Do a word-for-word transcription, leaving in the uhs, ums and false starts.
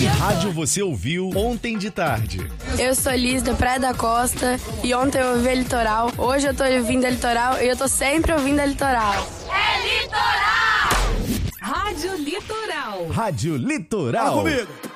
rádio você ouviu ontem de tarde? Eu sou Liz, da Praia da Costa, e ontem eu ouvi a Litoral. Hoje eu tô ouvindo a Litoral e eu tô sempre ouvindo a Litoral. É Litoral! Rádio Litoral. Rádio Litoral. Fala comigo.